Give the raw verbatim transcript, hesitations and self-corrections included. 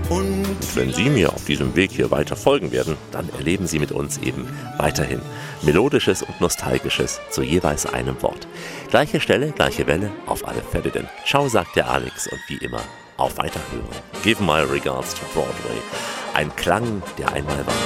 Und wenn Sie mir auf diesem Weg hier weiter folgen werden, dann erleben Sie mit uns eben weiterhin Melodisches und Nostalgisches zu jeweils einem Wort. Gleiche Stelle, gleiche Welle, auf alle Fälle denn. Ciao, sagt der Alex und wie immer, auf Weiterhören. Give my regards to Broadway. Ein Klang, der einmal war.